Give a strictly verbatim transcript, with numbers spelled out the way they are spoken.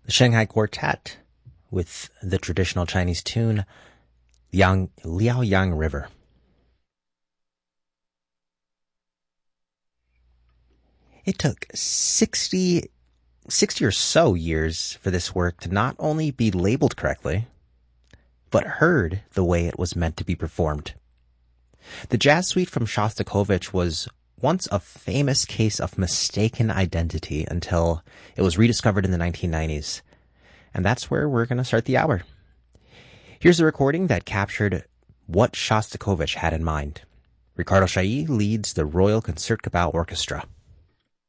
The Shanghai Quartet with the traditional Chinese tune Yang, Liaoyang River. It took sixty, sixty or so years for this work to not only be labeled correctly, but heard the way it was meant to be performed. The jazz suite from Shostakovich was once a famous case of mistaken identity until it was rediscovered in the nineteen nineties. And that's where we're going to start the hour. Here's a recording that captured what Shostakovich had in mind. Ricardo Chailly leads the Royal Concertgebouw Orchestra.